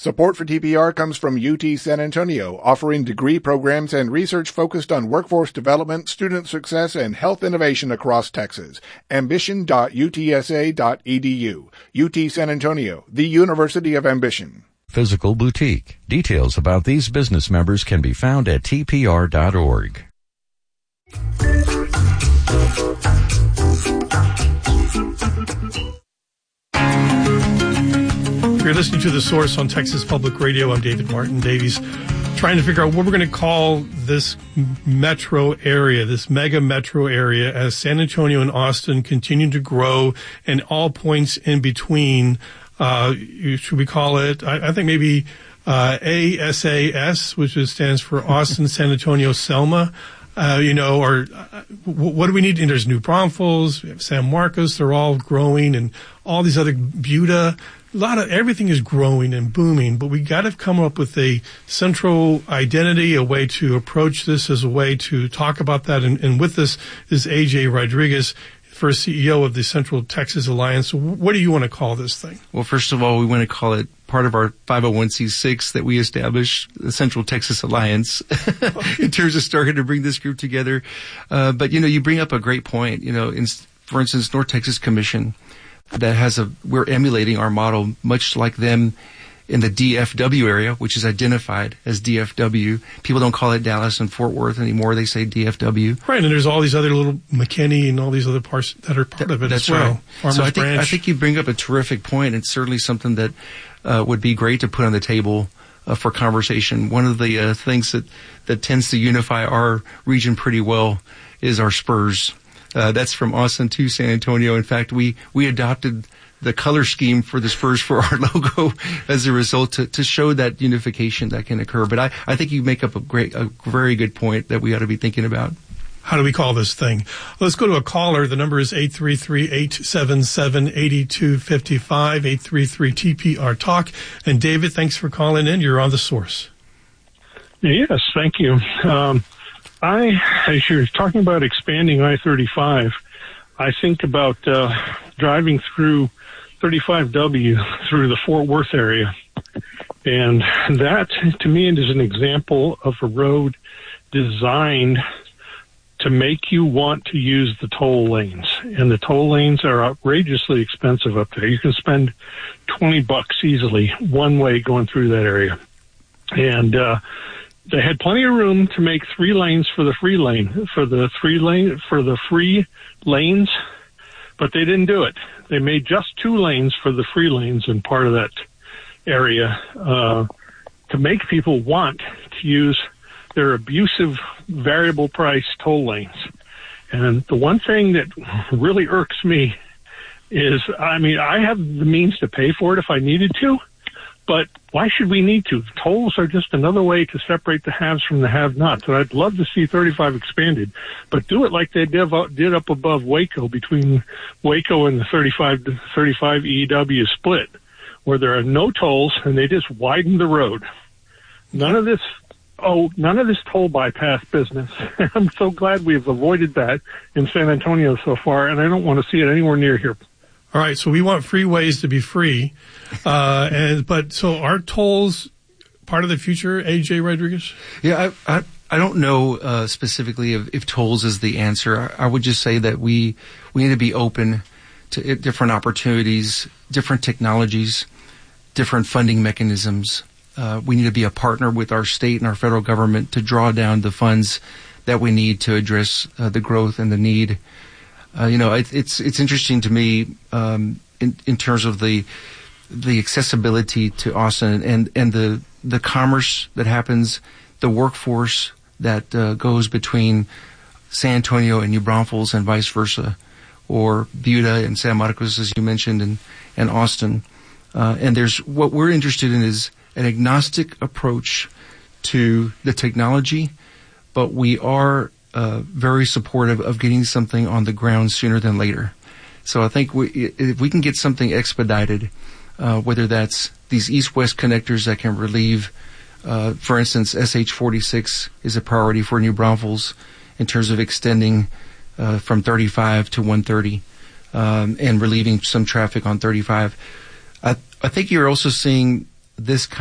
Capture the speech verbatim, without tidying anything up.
Support for T P R comes from U T San Antonio, offering degree programs and research focused on workforce development, student success, and health innovation across Texas. ambition dot u t s a dot e d u. U T San Antonio, the University of Ambition. Physical Boutique. Details about these business members can be found at t p r dot org. You're listening to The Source on Texas Public Radio. I'm David Martin Davies, trying to figure out what we're going to call this metro area, this mega metro area, as San Antonio and Austin continue to grow, and all points in between. Uh, should we call it, I, I think maybe uh, A S A S, which is, stands for Austin, San Antonio, Selma. Uh, you know, or uh, what do we need? And there's New Braunfels, we have San Marcos, they're all growing, and all these other, Buda. A lot of everything is growing and booming, but we got to come up with a central identity, a way to approach this, as a way to talk about that. And, and with this is A J Rodriguez, first C E O of the Central Texas Alliance. So what do you want to call this thing? Well, first of all, we want to call it part of our five oh one c six that we established, the Central Texas Alliance, in terms of starting to bring this group together. Uh, but, you know, you bring up a great point. You know, in, for instance, North Texas Commission, that has a, we're emulating our model much like them in the D F W area, which is identified as D F W. People don't call it Dallas and Fort Worth anymore. They say D F W. Right, and there's all these other little McKinney and all these other parts that are part that, of it that's as well. Right. Farmers so I think, Branch. I think you bring up a terrific point. It's certainly something that uh, would be great to put on the table uh, for conversation. One of the uh, things that, that tends to unify our region pretty well is our spurs. Uh, that's from Austin to San Antonio. In fact, we, we adopted the color scheme for the Spurs for our logo as a result to, to show that unification that can occur. But I, I think you make up a great, a very good point that we ought to be thinking about. How do we call this thing? Let's go to a caller. The number is eight three three, eight seven seven, eight two five five, eight three three T P R Talk. And David, thanks for calling in. You're on The Source. Yes, thank you. Um, I, as you're talking about expanding I thirty-five, I think about uh, driving through thirty-five W through the Fort Worth area. And that, to me, is an example of a road designed to make you want to use the toll lanes. And the toll lanes are outrageously expensive up there. You can spend twenty bucks easily one way going through that area. And uh they had plenty of room to make three lanes for the free lane, for the three lane, for the free lanes, but they didn't do it. They made just two lanes for the free lanes in part of that area, uh, to make people want to use their abusive variable price toll lanes. And the one thing that really irks me is, I mean, I have the means to pay for it if I needed to, but why should we need to? Tolls are just another way to separate the haves from the have-nots. And I'd love to see thirty-five expanded, but do it like they did up above Waco, between Waco and the thirty-five, thirty-five E W split, where there are no tolls and they just widen the road. None of this, oh, none of this toll bypass business. I'm so glad we've avoided that in San Antonio so far, and I don't want to see it anywhere near here. All right, so we want freeways to be free, uh, and but so are tolls part of the future, A J Rodriguez? Yeah, I I, I don't know uh, specifically if, if tolls is the answer. I, I would just say that we we need to be open to different opportunities, different technologies, different funding mechanisms. Uh, we need to be a partner with our state and our federal government to draw down the funds that we need to address uh, the growth and the need. Uh, you know, it, it's it's interesting to me um, in in terms of the the accessibility to Austin and and the the commerce that happens, the workforce that uh, goes between San Antonio and New Braunfels and vice versa, or Buda and San Marcos, as you mentioned, and and Austin. Uh, and there's what we're interested in is an agnostic approach to the technology, but we are Uh, very supportive of getting something on the ground sooner than later. So I think we, if we can get something expedited, uh, whether that's these east-west connectors that can relieve, uh, for instance, S H forty-six is a priority for New Braunfels in terms of extending uh, from thirty-five to one thirty um, and relieving some traffic on thirty-five. I, I think you're also seeing this kind